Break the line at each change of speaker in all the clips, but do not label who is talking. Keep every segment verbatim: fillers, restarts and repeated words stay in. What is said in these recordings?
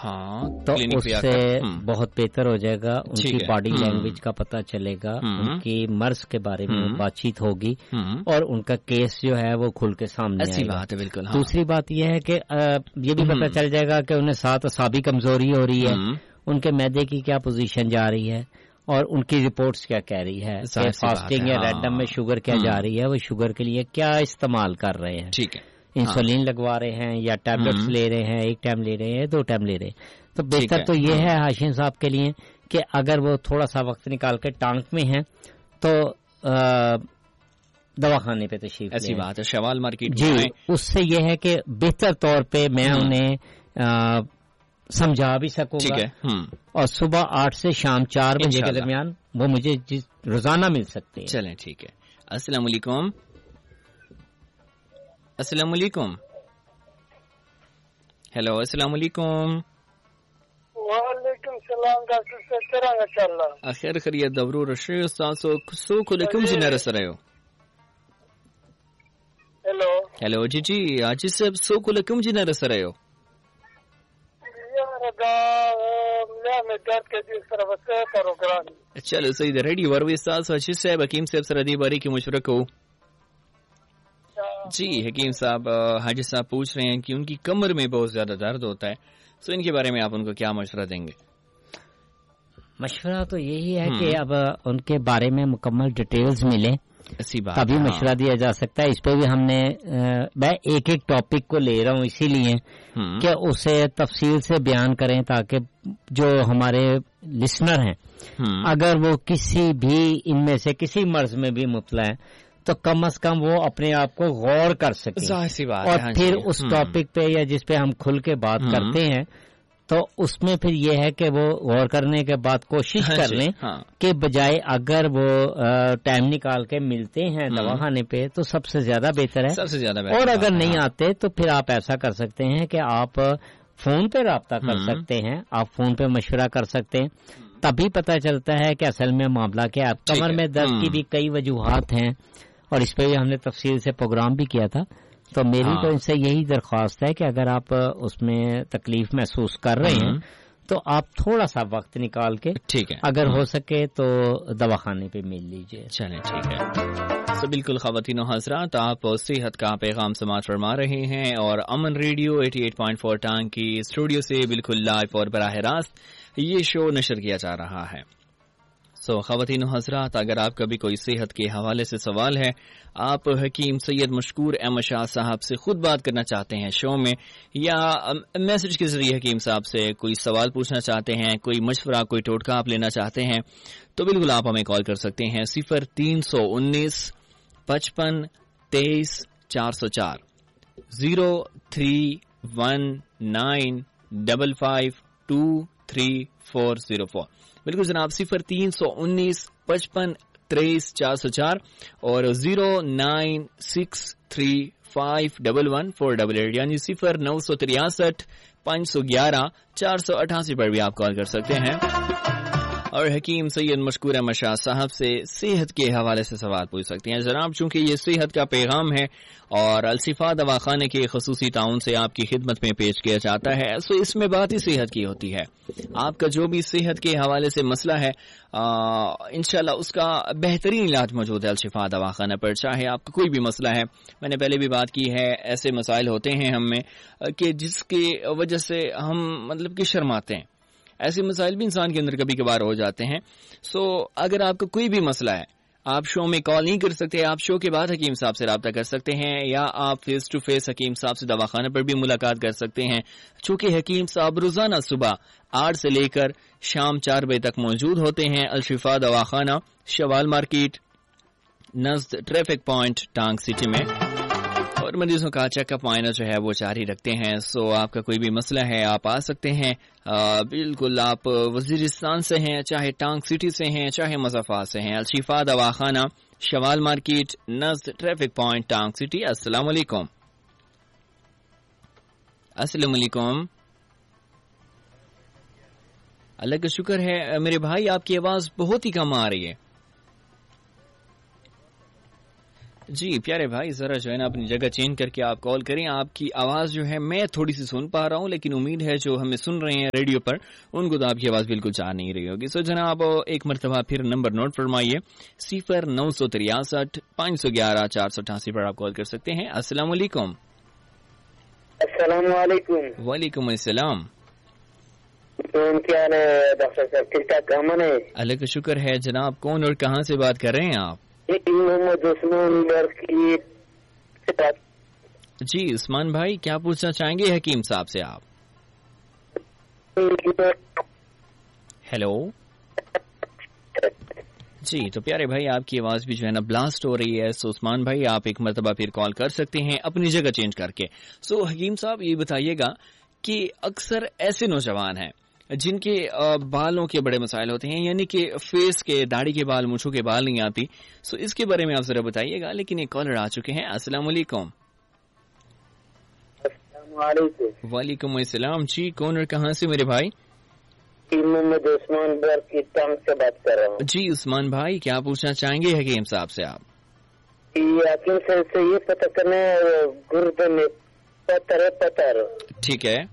ہاں
تو اس سے بہت بہتر ہو جائے گا. ان کی باڈی لینگویج کا پتہ چلے گا, ان کی مرض کے بارے میں بات چیت ہوگی اور ان کا کیس جو ہے وہ کھل کے سامنے آئے گا.
بالکل.
دوسری بات یہ ہے کہ یہ بھی پتہ چل جائے گا کہ انہیں ساتھ اعصابی کمزوری ہو رہی ہے, ان کے معدے کی کیا پوزیشن جا رہی ہے اور ان کی رپورٹس کیا کہہ رہی ہے, فاسٹنگ یا ریڈم میں شوگر کیا جا رہی ہے, وہ شوگر کے لیے کیا استعمال کر رہے ہیں,
ٹھیک ہے,
انسولین لگوا رہے ہیں یا ٹیبلٹس لے رہے ہیں, ایک ٹائم لے رہے ہیں, دو ٹائم لے رہے ہیں. تو بہتر تو یہ ہے ہاشم صاحب کے لیے کہ اگر وہ تھوڑا سا وقت نکال کے ٹانک میں ہیں تو دواخانے پہ تشریف
ایسی بات ہے شوال مارکیٹ.
جی, اس سے یہ ہے کہ بہتر طور پہ میں انہیں سمجھا بھی سکوں گا اور صبح آٹھ سے شام چار بجے کے درمیان وہ مجھے روزانہ مل سکتے ہیں.
چلیں ٹھیک ہے. السلام علیکم. السلام علیکم. ہیلو السلام علیکم.
وعلیکم السلام ڈاکٹر صاحب څنګه انشاءالله
اخر خیریت دورو رشي تاسو سو کولیکم جنر سره یو.
ہیلو
ہیلو جی جی آج صاحب سو کولیکم جنر سره یو.
یار دا میں درد کے دل سره وسه پروګرام.
چلو صحیح ده ریډي وروي تاسو چې صاحب حکیم صاحب سره دی باری کی مشورہ کو. جی حکیم صاحب حاجی صاحب پوچھ رہے ہیں کہ ان کی کمر میں بہت زیادہ درد ہوتا ہے, تو ان کے بارے میں آپ ان کو کیا مشورہ دیں گے؟
مشورہ تو یہی ہے کہ اب ان کے بارے میں مکمل ڈیٹیلز ملیں تبھی مشورہ دیا جا سکتا ہے. اس پہ بھی ہم نے میں ایک ایک ٹاپک کو لے رہا ہوں اسی لیے کہ اسے تفصیل سے بیان کریں تاکہ جو ہمارے لسنر ہیں اگر وہ کسی بھی ان میں سے کسی مرض میں بھی مبتلا ہے تو کم از کم وہ اپنے آپ کو غور کر سکیں اور پھر اس ٹاپک پہ یا جس پہ ہم کھل کے بات کرتے ہیں تو اس میں پھر یہ ہے کہ وہ غور کرنے کے بعد کوشش کر لیں کہ بجائے اگر وہ ٹائم نکال کے ملتے ہیں دواخانے پہ تو سب سے زیادہ بہتر ہے.
سب سے زیادہ بہتر.
اور اگر نہیں آتے تو پھر آپ ایسا کر سکتے ہیں کہ آپ فون پہ رابطہ کر سکتے ہیں, آپ فون پہ مشورہ کر سکتے ہیں, تبھی پتہ چلتا ہے کہ اصل میں معاملہ کیا ہے. کمر میں درد کی بھی کئی وجوہات ہیں اور اس پہ بھی ہم نے تفصیل سے پروگرام بھی کیا تھا. تو میری تو ان سے یہی درخواست ہے کہ اگر آپ اس میں تکلیف محسوس کر رہے ہیں تو آپ تھوڑا سا وقت نکال کے
ٹھیک ہے
اگر ہو سکے تو دواخانے پہ مل لیجئے.
چلیں ٹھیک ہے. تو بالکل خواتین و حضرات آپ صحت کا پیغام سماعت فرما رہے ہیں اور امن ریڈیو اٹھاسی پوائنٹ چار ٹانگ کی اسٹوڈیو سے بالکل لائیو اور براہ راست یہ شو نشر کیا جا رہا ہے. سو so, خواتین و حضرات اگر آپ کا بھی کوئی صحت کے حوالے سے سوال ہے, آپ حکیم سید مشکور احمد شاہ صاحب سے خود بات کرنا چاہتے ہیں شو میں یا میسج کے ذریعے حکیم صاحب سے کوئی سوال پوچھنا چاہتے ہیں, کوئی مشورہ کوئی ٹوٹکا آپ لینا چاہتے ہیں تو بالکل آپ ہمیں کال کر سکتے ہیں صفر تین سو انیس پچپن تیئیس چار سو چار zero three one nine double five to three four zero four. بالکل جناب صفر تین سو انیس پچپن تیئیس چار سو چار اور zero nine six three five double one four double eight یعنی صفر نو سو تریاسٹھ پانچ سو گیارہ چار سو اٹھاسی پر بھی آپ کال کر سکتے ہیں اور حکیم سید مشکور احمد شاہ صاحب سے صحت کے حوالے سے سوال پوچھ سکتے ہیں. جناب چونکہ یہ صحت کا پیغام ہے اور الشفا دواخانے کے خصوصی تعاون سے آپ کی خدمت میں پیش کیا جاتا ہے, سو اس میں بات ہی صحت کی ہوتی ہے. آپ کا جو بھی صحت کے حوالے سے مسئلہ ہے انشاءاللہ اس کا بہترین علاج موجود ہے الشفا دواخانہ پر. چاہے آپ کا کوئی بھی مسئلہ ہے, میں نے پہلے بھی بات کی ہے, ایسے مسائل ہوتے ہیں ہم میں کہ جس کی وجہ سے ہم مطلب کہ شرماتے ہیں, ایسے مسائل بھی انسان کے اندر کبھی کبھار ہو جاتے ہیں. سو اگر آپ کا کوئی بھی مسئلہ ہے آپ شو میں کال نہیں کر سکتے, آپ شو کے بعد حکیم صاحب سے رابطہ کر سکتے ہیں یا آپ فیس ٹو فیس حکیم صاحب سے دواخانہ پر بھی ملاقات کر سکتے ہیں. چونکہ حکیم صاحب روزانہ صبح آٹھ سے لے کر شام چار بجے تک موجود ہوتے ہیں الشفا دواخانہ شوال مارکیٹ نزد ٹریفک پوائنٹ ٹانگ سٹی میں, اور مریضوں کا چیک اپ معائنہ جو ہے وہ جاری رکھتے ہیں. سو آپ کا کوئی بھی مسئلہ ہے آپ آ سکتے ہیں. بالکل آپ وزیرستان سے ہیں, چاہے ٹانگ سٹی سے ہیں, چاہے مظفر سے ہیں, الشفا دواخانہ شوال مارکیٹ نزد ٹریفک پوائنٹ ٹانگ سٹی. السلام علیکم. السلام علیکم. اللہ کا شکر ہے میرے بھائی, آپ کی آواز بہت ہی کم آ رہی ہے. جی پیارے بھائی ذرا جو ہے نا اپنی جگہ چینج کر کے آپ کال کریں. آپ کی آواز جو ہے میں تھوڑی سی سن پا رہا ہوں لیکن امید ہے جو ہمیں سن رہے ہیں ریڈیو پر ان کو تو آپ کی آواز بالکل جا نہیں رہی ہوگی. سو جناب ایک مرتبہ پھر نمبر نوٹ فرمائیے صفر نو سو تریاسٹھ پانچ سو گیارہ چار سو اٹھاسی پر آپ کال کر سکتے ہیں. السلام علیکم.
السلام علیکم.
وعلیکم السلام.
کیا حال ہے ڈاکٹر صاحب؟ ٹھیک ٹھاک امن ہے؟
اللہ کا شکر ہے. جناب کون اور کہاں سے بات کر رہے ہیں آپ؟
محمد عثمان کی.
جی عثمان بھائی کیا پوچھنا چاہیں گے حکیم صاحب سے آپ؟ ہیلو جی تو پیارے بھائی آپ کی آواز بھی جو ہے نا بلاسٹ ہو رہی ہے. سو عثمان بھائی آپ ایک مرتبہ پھر کال کر سکتے ہیں اپنی جگہ چینج کر کے. سو حکیم صاحب یہ بتائیے گا کہ اکثر ایسے نوجوان ہیں جن کے بالوں کے بڑے مسائل ہوتے ہیں, یعنی کہ فیس کے, داڑھی کے بال, مونچھوں کے بال نہیں آتی. سو اس کے بارے میں آپ ذرا بتائیے گا. لیکن ایک کالر آ چکے ہیں. السلام علیکم.
السلام علیکم.
وعلیکم السلام. جی کون اور کہاں سے میرے بھائی؟
محمد عثمان برق کی ٹانگ سے بات کر رہا ہوں.
جی عثمان بھائی کیا پوچھنا چاہیں گے حکیم صاحب سے آپ؟
حکیم صاحب سے یہ پتہ کرنا ہے گردے میں پتھر ہے. پتھر
ٹھیک ہے,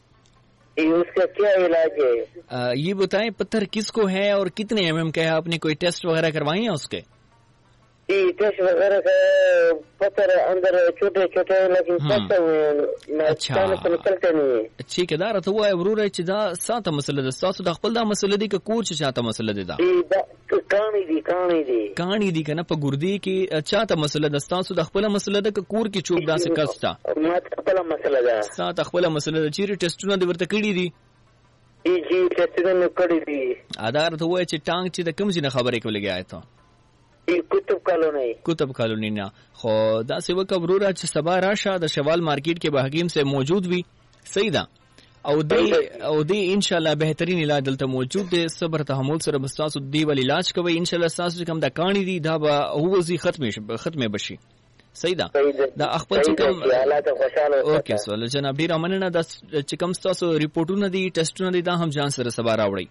اس کا کیا علاج ہے؟
آ, یہ بتائیں پتھر کس کو ہے اور کتنے ایم ایم کا ہے؟ آپ نے کوئی ٹیسٹ وغیرہ کروائی ہیں اس کے؟
جی ٹیسٹ وغیرہ کا پتھر اندر چھوٹے چھوٹے لیکن پھنسے ہوئے ہیں.
اچھا
نکلتے نہیں ہیں.
ٹھیک ہے دار ته وای وروره چې دا ساته مسله ده تاسو د خپل دا مسله دي که کور چې چاته مسله دي دا
کہانی دی کہانی دی
کہانی دی کنه په ګردی کې چاته مسله ده تاسو د خپل مسله ده که کور کې چوب داسې کستا
ما خپل مسله ده
ساته خپل مسله ده چې ټیسټونه د ورته کړی دي.
جی جی ټیسټونه کړی دي.
ادار ته وای چې ټانګ چې د کوم ځای خبرې کولې گیا ته
کتب کالونی
کتب کالونی نه خو دا سی وک وروره چې سبا راشه د شوال مارکیټ کې به حکیم سے موجود وي. صحیح ده او دی او دی ان شاء الله بهترین علاج دلته موجود دی. صبر تحمل سره بس تاسو دی ول علاج کوي ان شاء الله تاسو کوم د کانی دی دا به هو زی ختم ختمه بشي. صحیح ده دا خپل چې کوم
حالات خوشاله
اوکې سوال جناب ډیر امنه د چې کوم تاسو ریپورتونه دي ټیسټونه دي دا هم ځان سره سبا راوړي.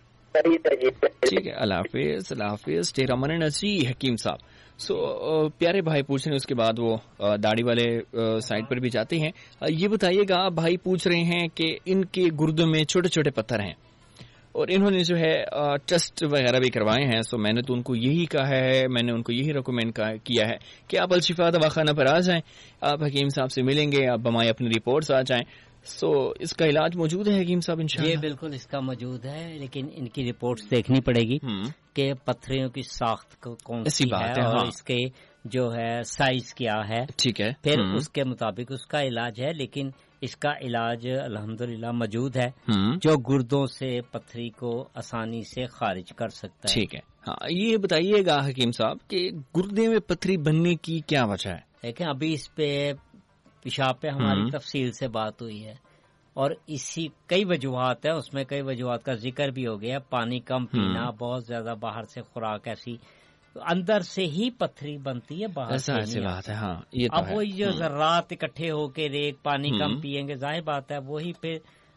ٹھیک ہے اللہ حافظ. اللہ حافظ. ٹیرا منن جی حکیم صاحب. سو پیارے بھائی پوچھ رہے ہیں, اس کے بعد وہ داڑھی والے سائٹ پر بھی جاتے ہیں. یہ بتائیے گا بھائی پوچھ رہے ہیں کہ ان کے گردوں میں چھوٹے چھوٹے پتھر ہیں اور انہوں نے جو ہے ٹیسٹ وغیرہ بھی کروائے ہیں. سو میں نے تو ان کو یہی کہا ہے, میں نے ان کو یہی ریکمینڈ کیا ہے کہ آپ الشفا دواخانہ پر آ جائیں, آپ حکیم صاحب سے ملیں گے, آپ ہماری اپنی رپورٹس آ جائیں. سو so, اس کا علاج موجود ہے حکیم صاحب انشاءاللہ؟
یہ بالکل اس کا موجود ہے, لیکن ان کی رپورٹس دیکھنی پڑے گی کہ پتھریوں کی ساخت کون سی ہے, ہے اور ہاں. اس کے جو ہے سائز کیا ہے.
ٹھیک ہے,
پھر اس کے مطابق اس کا علاج ہے. لیکن اس کا علاج الحمدللہ موجود ہے جو گردوں سے پتھری کو آسانی سے خارج کر سکتا ہے.
ٹھیک ہے, ہاں یہ بتائیے گا حکیم صاحب کہ گردے میں پتھری بننے کی کیا وجہ ہے؟
دیکھیں ابھی اس پہ پیشاب پہ ہماری تفصیل سے بات ہوئی ہے اور اسی کئی وجوہات ہیں, اس میں کئی وجوہات کا ذکر بھی ہو گیا. پانی کم پینا, بہت زیادہ باہر سے خوراک, ایسی اندر سے ہی پتھری بنتی ہے, باہر سے
بات ہے. ہاں یہ
اب وہی جو ذرات اکٹھے ہو کے ریت پانی کم پیئیں گے, ظاہر بات ہے وہی پھر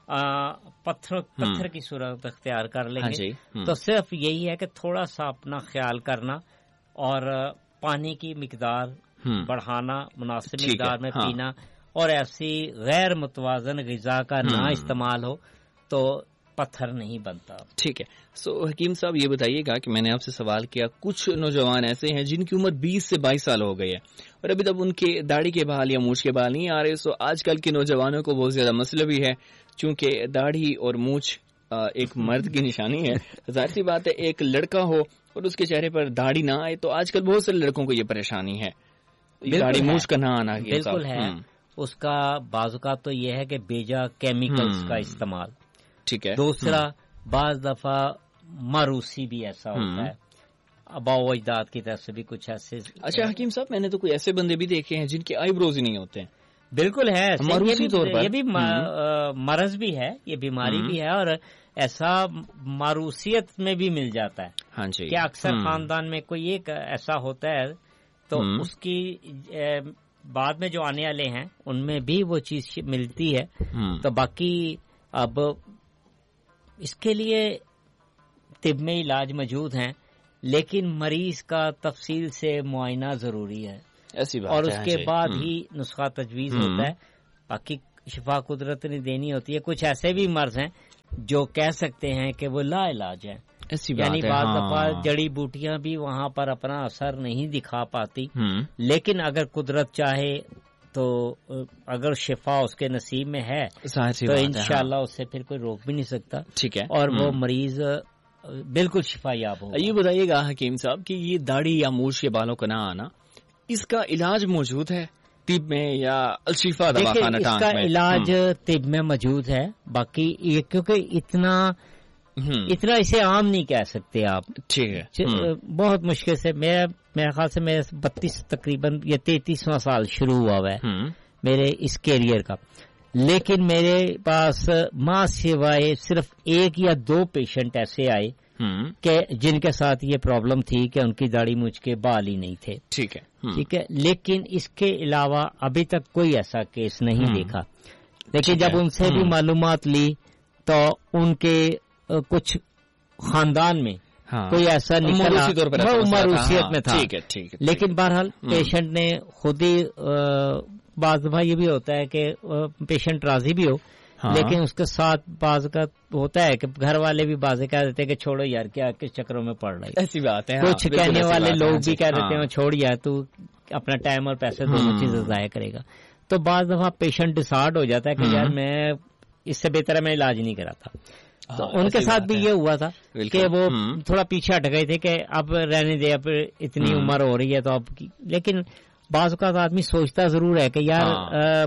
پتھر پتھر کی صورت اختیار کر لیں گے. تو صرف یہی ہے کہ تھوڑا سا اپنا خیال کرنا اور پانی کی مقدار بڑھانا, مناسب مقدار میں پینا, اور ایسی غیر متوازن غذا کا نہ استعمال ہو تو پتھر نہیں بنتا.
ٹھیک ہے. سو حکیم صاحب یہ بتائیے گا کہ میں نے آپ سے سوال کیا, کچھ نوجوان ایسے ہیں جن کی عمر بیس سے بائیس سال ہو گئی ہے اور ابھی تک ان کے داڑھی کے بال یا مونچھ کے بال نہیں آ رہے. سو آج کل کے نوجوانوں کو بہت زیادہ مسئلہ بھی ہے چونکہ داڑھی اور مونچھ ایک مرد کی نشانی ہے. ظاہر سی بات ہے ایک لڑکا ہو اور اس کے چہرے پر داڑھی نہ آئے تو آج کل بہت سے لڑکوں کو یہ پریشانی ہے, داڑھی مونچھ کا نہ آنا.
بالکل ہے, اس کا بعض اوقات تو یہ ہے کہ بیجا کیمیکلز کا استعمال.
ٹھیک ہے.
دوسرا بعض دفعہ ماروسی بھی ایسا ہوتا ہے, ابا و اجداد کی طرف سے بھی کچھ ایسے.
اچھا حکیم صاحب میں نے تو کوئی ایسے بندے بھی دیکھے ہیں جن کے آئی بروز ہی نہیں ہوتے ہیں.
بالکل ہے,
ماروسی طور پر
یہ بھی مرض بھی ہے, یہ بیماری بھی ہے اور ایسا ماروسیت میں بھی مل جاتا ہے.
ہاں جی,
کہ اکثر خاندان میں کوئی ایک ایسا ہوتا ہے تو اس کی بعد میں جو آنے والے ہیں ان میں بھی وہ چیز ملتی ہے. تو باقی اب اس کے لیے طب میں علاج موجود ہیں, لیکن مریض کا تفصیل سے معائنہ ضروری ہے. اور اس کے بعد ہی نسخہ تجویز ہوتا ہے. باقی شفا قدرت نے دینی ہوتی ہے. کچھ ایسے بھی مرض ہیں جو کہہ سکتے ہیں کہ وہ لا علاج ہے, یعنی بعض دفعہ جڑی بوٹیاں بھی وہاں پر اپنا اثر نہیں دکھا پاتی, لیکن اگر قدرت چاہے تو اگر شفا اس کے نصیب میں ہے تو انشاءاللہ اس سے پھر کوئی روک بھی نہیں سکتا.
ٹھیک ہے,
اور وہ مریض بالکل شفا یاب ہو.
یہ بتائیے گا حکیم صاحب کہ یہ داڑھی یا مونچھ کے بالوں کا نہ آنا, اس کا علاج موجود ہے طب میں یا الشفا دواخانہ ٹانک میں؟
اس کا علاج طب میں موجود ہے. باقی یہ کیونکہ اتنا اتنا اسے عام نہیں کہہ سکتے آپ.
ٹھیک ہے,
بہت مشکل سے. میرا میرے خیال سے میرے بتیس تقریباً یا تینتیسواں سال شروع ہوا ہوا ہے میرے اس کیریئر کا, لیکن میرے پاس ماں سوائے صرف ایک یا دو پیشنٹ ایسے آئے کہ جن کے ساتھ یہ پرابلم تھی کہ ان کی داڑھی مجھ کے بال ہی نہیں تھے.
ٹھیک ہے
ٹھیک ہے, لیکن اس کے علاوہ ابھی تک کوئی ایسا کیس نہیں دیکھا. لیکن جب ان سے بھی معلومات لی تو ان کے کچھ خاندان میں کوئی ایسا نکلا موروثیت میں تھا. لیکن بہرحال پیشنٹ نے خود ہی, بعض دفعہ یہ بھی ہوتا ہے کہ پیشنٹ راضی بھی ہو, لیکن اس کے ساتھ بعض کا ہوتا ہے کہ گھر والے بھی بازے کہہ دیتے ہیں کہ چھوڑو یار کیا کس چکروں میں پڑ رہی.
ایسی بات ہے.
کچھ کہنے والے لوگ بھی کہہ دیتے ہیں چھوڑ یار تو اپنا ٹائم اور پیسے دونوں چیزیں ضائع کرے گا. تو بعض دفعہ پیشنٹ ڈسارڈ ہو جاتا ہے کہ یار میں اس سے بہتر ہے میں علاج نہیں کراتا. تو ان کے ساتھ بھی یہ ہوا تھا کہ وہ تھوڑا پیچھے ہٹ گئے تھے کہ اب رہنے دے, اب اتنی عمر ہو رہی ہے تو اب. لیکن بعض اوقات آدمی سوچتا ضرور ہے کہ یار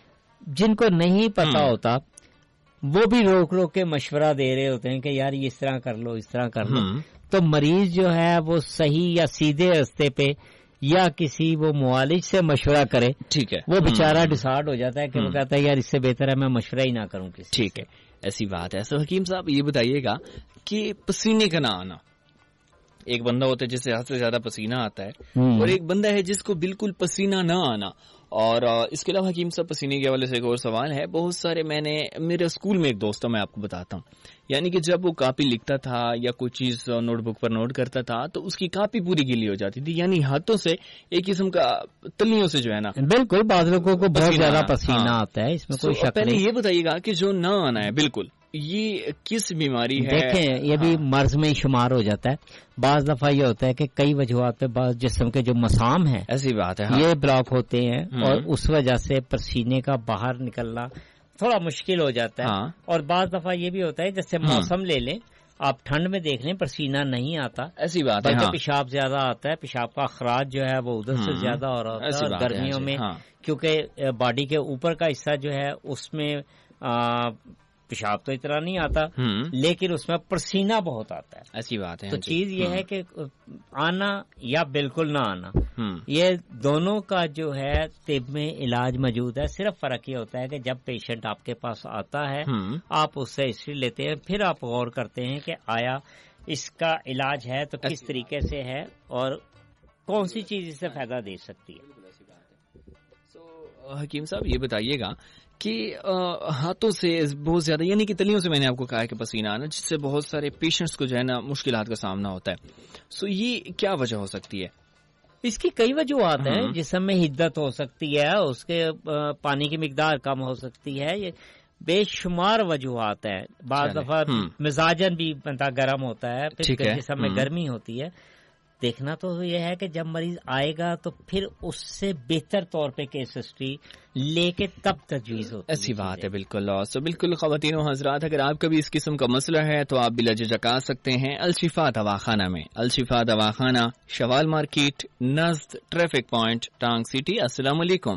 جن کو نہیں پتا ہوتا وہ بھی روک روک کے مشورہ دے رہے ہوتے ہیں کہ یار یہ اس طرح کر لو اس طرح کر لو. تو مریض جو ہے وہ صحیح یا سیدھے راستے پہ یا کسی وہ معالج سے مشورہ کرے.
ٹھیک ہے,
وہ بےچارہ ڈسارڈ ہو جاتا ہے کہ وہ کہتا ہے یار اس سے بہتر ہے میں مشورہ ہی نہ کروں کسی.
ٹھیک ہے, ایسی بات ہے. سو حکیم صاحب یہ بتائیے گا کہ پسینے کا نہ آنا, ایک بندہ ہوتا ہے جس سے حد سے زیادہ پسینہ آتا ہے اور ایک بندہ ہے جس کو بالکل پسینہ نہ آنا. اور اس کے علاوہ حکیم صاحب پسینے کے حوالے سے ایک اور سوال ہے. بہت سارے میں نے میرے اسکول میں ایک دوست ہے, میں آپ کو بتاتا ہوں, یعنی کہ جب وہ کاپی لکھتا تھا یا کوئی چیز نوٹ بک پر نوٹ کرتا تھا تو اس کی کاپی پوری گیلی ہو جاتی تھی, یعنی ہاتھوں سے ایک قسم کا تلیوں سے جو ہے نا. بالکل,
بعض لوگوں کو بہت زیادہ پسینہ آتا ہے, اس میں کوئی شک نہیں.
پہلے یہ بتائیے گا کہ جو نہ آنا ہے بالکل, یہ کس بیماری ہے؟
دیکھیں یہ بھی مرض میں ہی شمار ہو جاتا ہے. بعض دفعہ یہ ہوتا ہے کہ کئی وجوہات پہ بعض جسم کے جو مسام ہیں
ایسی بات ہے
یہ بلاک ہوتے ہیں اور اس وجہ سے پسینے کا باہر نکلنا تھوڑا مشکل ہو جاتا ہے. اور بعض دفعہ یہ بھی ہوتا ہے جیسے موسم لے لیں, آپ ٹھنڈ میں دیکھ لیں پسینہ نہیں آتا,
ایسی بات ہے,
بلکہ پیشاب زیادہ آتا ہے, پیشاب کا اخراج جو ہے وہ ادھر سے زیادہ ہو رہا ہوتا ہے. اور گرمیوں میں کیونکہ باڈی کے اوپر کا حصہ جو ہے اس میں پیشاب تو اتنا نہیں آتا لیکن اس میں پسینہ بہت آتا ہے.
ایسی بات ہے.
تو چیز یہ ہے کہ آنا یا بالکل نہ آنا, یہ دونوں کا جو ہے طب میں علاج موجود ہے. صرف فرق یہ ہوتا ہے کہ جب پیشنٹ آپ کے پاس آتا ہے آپ اس سے ہسٹری لیتے ہیں, پھر آپ غور کرتے ہیں کہ آیا اس کا علاج ہے تو کس طریقے سے ہے اور کون سی چیز اس سے فائدہ دے سکتی ہے.
حکیم صاحب یہ بتائیے گا کہ ہاتھوں سے بہت زیادہ, یعنی کہ تلیوں سے میں نے آپ کو کہا کہ پسینہ آنا, جس سے بہت سارے پیشنٹس کو جو ہے نا مشکلات کا سامنا ہوتا ہے. سو یہ کیا وجہ ہو سکتی ہے؟
اس کی کئی وجوہات ہیں. جسم میں حدت ہو سکتی ہے, اس کے پانی کی مقدار کم ہو سکتی ہے, یہ بے شمار وجوہات ہیں. بعض دفعہ مزاجن بھی بندہ گرم ہوتا ہے, پھر جسم میں گرمی ہوتی ہے. دیکھنا تو یہ ہے کہ جب مریض آئے گا تو پھر اس سے بہتر طور پہ کیس ہسٹری لے کے تب تجویز ہوتی ہے.
ایسی بات ہے بالکل. سو بالکل خواتین و حضرات, اگر آپ کا بھی اس قسم کا مسئلہ ہے تو آپ بلا جھجک آ سکتے ہیں الشفا دواخانہ میں. الشفا دواخانہ, شوال مارکیٹ, نزد ٹریفک پوائنٹ, ٹانگ سٹی. السلام علیکم.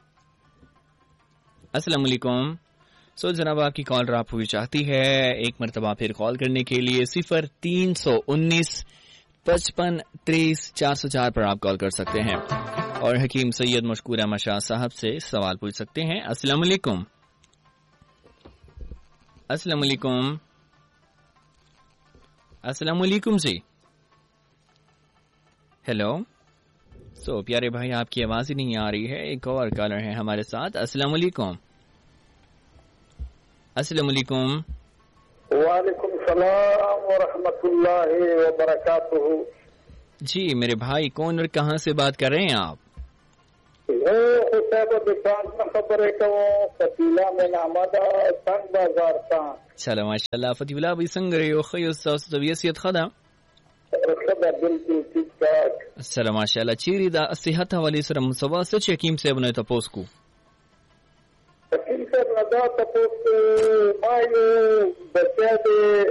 السلام علیکم. سو جناب آپ کی کال ڈراپ ہوئی چاہتی ہے, ایک مرتبہ پھر کال کرنے کے لیے صفر تین سو انیس پچپن تیئیس چار سو چار پر آپ کال کر سکتے ہیں اور حکیم سید مشکور احمد شاہ صاحب سے سوال پوچھ سکتے ہیں. السلام علیکم. السلام علیکم. السلام علیکم جی. ہیلو. سو پیارے بھائی آپ کی آواز ہی نہیں آ رہی ہے. ایک اور کالر ہے ہمارے ساتھ. السلام علیکم. السلام علیکم.
وعلیکم السلام ورحمۃ اللہ وبرکاتہ.
جی میرے بھائی, کون اور کہاں سے بات کر رہے ہیں آپ؟ چلو ماشاء الله فتح الله به څنګه یو خو تاسو طبيعت خدا السلام ماشاء الله چیرې د صحت حواله سره مسوا څه چې حکیم صاحب نه تاسو کو
حکیم صاحب نه دا تاسو ما یو بچا دې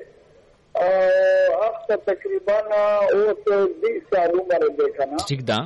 هفته تقریبا اوس بیس سال عمر دیکھا نا
ٹھیک دا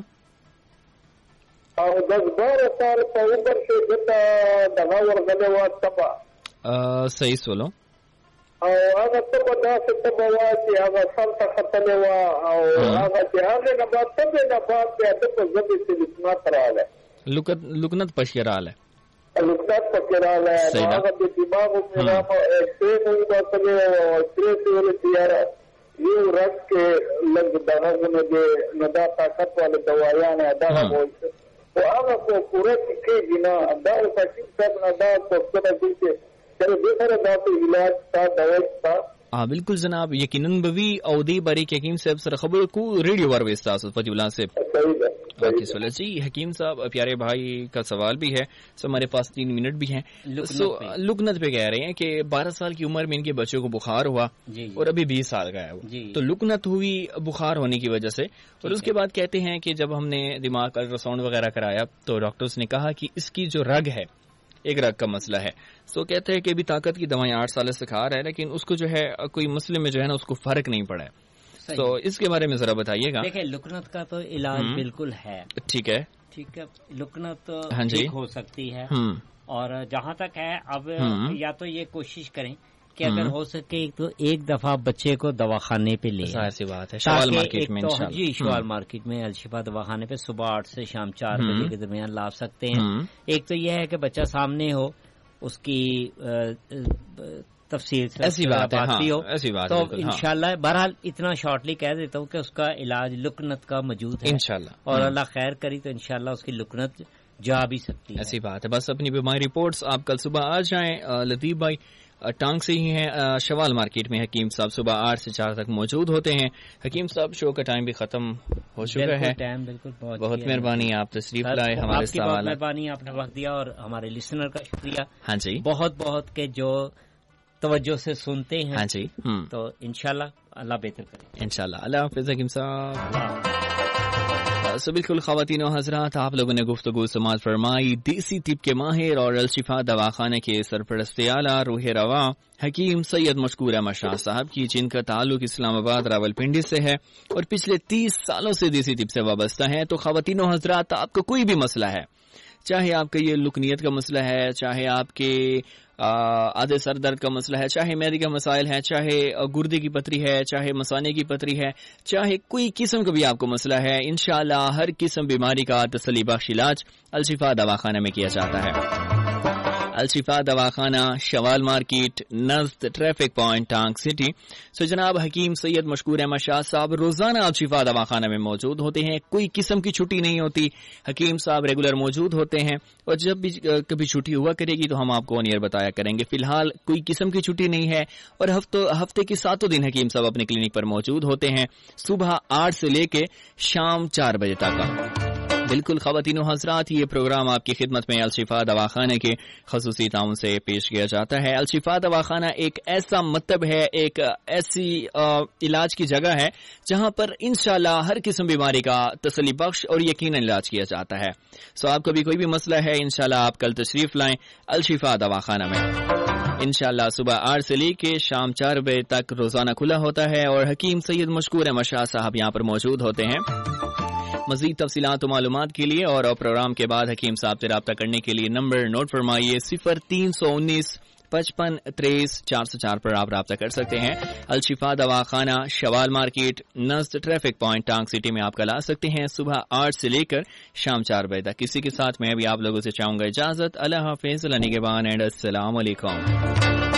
او دس بارہ سال په عمر کې دته دغه ورغله وا تبا
صحیح سولو
او هغه تبا داسې تبا وا چې هغه سر ته ختلې وا او هغه چې هغه نه بعد تبا نه بعد بیا د په ځبې چې لسمات رااله
لوکت لوکنت پشیراله
لوکنت پشیراله هغه د دماغ په نامه اکسرې نو وته او اکسرې ولې یاره یو رات کې لږ دغه نه دی نو دا طاقت والے دوايان دغه وایي او هغه کو پوره کې نه دا حکیم صاحب نه دا څه دي چې چلو دې سره دا په علاج تا دوا تا
ها بالکل جناب یقیناً بوی او دی باری کے حکیم صاحب سره خبر کو ریڈیو ور وستا فتح اللہ سے اوکے سولہ جی حکیم صاحب پیارے بھائی کا سوال بھی ہے سو ہمارے پاس تین منٹ بھی ہیں سو لکنت پہ کہہ رہے ہیں کہ بارہ سال کی عمر میں ان کے بچوں کو بخار ہوا اور ابھی بیس سال کا ہے وہ تو لکنت ہوئی بخار ہونے کی وجہ سے اور اس کے بعد کہتے ہیں کہ جب ہم نے دماغ کا الٹراساؤنڈ وغیرہ کرایا تو ڈاکٹرز نے کہا کہ اس کی جو رگ ہے ایک رگ کا مسئلہ ہے سو کہتے ہیں کہ ابھی طاقت کی دوائیں آٹھ سال سے کھا رہا ہے لیکن اس کو جو ہے کوئی مسئلے میں جو ہے نا اس کو فرق نہیں پڑا ہے تو اس کے بارے میں ذرا بتائیے گا
دیکھیں لکنت کا تو علاج بالکل ہے
ٹھیک ہے
ٹھیک ہے لکنت
ہاں جی
ہو سکتی ہے اور جہاں تک ہے اب یا تو یہ کوشش کریں کہ اگر ہو سکے تو ایک دفعہ بچے کو دواخانے پہ لے
ایسی بات ہے شوال مارکیٹ میں
جی شوال مارکیٹ میں الشفا دواخانے پہ صبح آٹھ سے شام چار بجے کے درمیان لا سکتے ہیں ایک تو یہ ہے کہ بچہ سامنے ہو اس کی تفصیل سے
ایسی بات ہو
تو انشاءاللہ بہرحال اتنا شارٹلی کہہ دیتا ہوں کہ اس کا علاج لکنت کا موجود ہے
انشاءاللہ اور
اللہ خیر کری تو انشاءاللہ اس کی لکنت جا بھی سکتی ہے
ایسی بات ہے بس اپنی بیماری رپورٹس آپ کل صبح آ جائیں لطیف بھائی ٹانگ سے ہی ہیں شوال مارکیٹ میں حکیم صاحب صبح آٹھ سے چار تک موجود ہوتے ہیں حکیم صاحب شو کا ٹائم بھی ختم ہو چکا ہے
ٹائم بالکل
بہت مہربانی آپ تشریف لائے ہمارے سوال
مہربانی آپ نے وقت دیا اور ہمارے لسنر کا شکریہ
ہاں جی
بہت بہت کے جو توجہ سے سنتے ہیں
ہاں جی
تو انشاءاللہ اللہ بہتر کرے
انشاءاللہ اللہ حافظ حکیم صاحب سو بالکل خواتین و حضرات آپ لوگوں نے گفتگو سماعت فرمائی دیسی طب کے ماہر اور الشفا دواخانے کے سرپرست اعلیٰ روح رواں حکیم سید مشکور احمد شاہ صاحب کی جن کا تعلق اسلام آباد راول پنڈی سے ہے اور پچھلے تیس سالوں سے دیسی طب سے وابستہ ہے تو خواتین و حضرات آپ کو کوئی بھی مسئلہ ہے چاہے آپ کا یہ لکنیت کا مسئلہ ہے چاہے آپ کے آدھے سر درد کا مسئلہ ہے چاہے میدے کا مسائل ہے چاہے گردے کی پتری ہے چاہے مثانے کی پتری ہے چاہے کوئی قسم کا بھی آپ کو مسئلہ ہے انشاءاللہ ہر قسم بیماری کا تسلی بخش علاج الشفا دواخانہ میں کیا جاتا ہے الشفا دواخانہ شوال مارکیٹ نزد ٹریفک پوائنٹ ٹانگ سٹی سو جناب حکیم سید مشکور احمد شاہ صاحب روزانہ الشفا دواخانہ میں موجود ہوتے ہیں کوئی قسم کی چھٹی نہیں ہوتی حکیم صاحب ریگولر موجود ہوتے ہیں اور جب بھی کبھی چھٹی ہوا کرے گی تو ہم آپ کو آن ایئر بتایا کریں گے فی الحال کوئی قسم کی چھٹی نہیں ہے اور ہفتے کے ساتوں دن حکیم صاحب اپنے کلینک پر موجود ہوتے ہیں صبح آٹھ سے لے کے شام چار بجے تک بالکل خواتین و حضرات یہ پروگرام آپ کی خدمت میں الشفا دواخانہ کے خصوصی تعاون سے پیش کیا جاتا ہے الشفا دواخانہ ایک ایسا مطلب ہے ایک ایسی علاج کی جگہ ہے جہاں پر انشاءاللہ ہر قسم بیماری کا تسلی بخش اور یقیناً علاج کیا جاتا ہے سو آپ کا بھی کوئی بھی مسئلہ ہے انشاءاللہ آپ کل تشریف لائیں الشفا دواخانہ میں انشاءاللہ صبح آٹھ سے لے کے شام چار بجے تک روزانہ کھلا ہوتا ہے اور حکیم سید مشکور احمد شاہ صاحب یہاں پر موجود ہوتے ہیں مزید تفصیلات و معلومات کے لیے اور پروگرام کے بعد حکیم صاحب سے رابطہ کرنے کے لیے نمبر نوٹ فرمائیے صفر تین سو انیس پچپن تریس چار سو چار پر آپ رابطہ کر سکتے ہیں الشفا دواخانہ شوال مارکیٹ نزد ٹریفک پوائنٹ ٹانگ سٹی میں آپ کا لا سکتے ہیں صبح آٹھ سے لے کر شام چار بجے تک کسی کے ساتھ میں بھی آپ لوگوں سے چاہوں گا اجازت اللہ حافظ نگہبان اینڈ السلام علیکم